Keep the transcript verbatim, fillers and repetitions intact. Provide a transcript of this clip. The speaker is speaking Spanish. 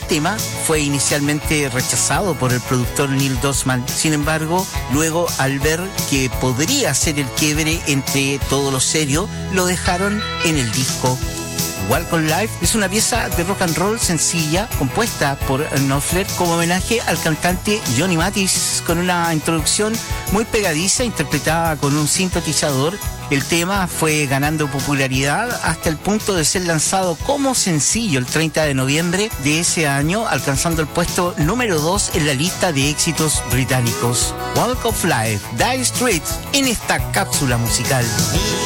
tema fue inicialmente rechazado por el productor Neil Dosman. Sin embargo, luego al ver que podría ser el quiebre entre todo lo serio, lo dejaron en el disco. Walk on Life es una pieza de rock and roll sencilla compuesta por Knopfler como homenaje al cantante Johnny Mathis, con una introducción muy pegadiza interpretada con un sintetizador. El tema fue ganando popularidad hasta el punto de ser lanzado como sencillo el treinta de noviembre de ese año, alcanzando el puesto número dos en la lista de éxitos británicos. Walk of Life, Dire Straits, en esta cápsula musical.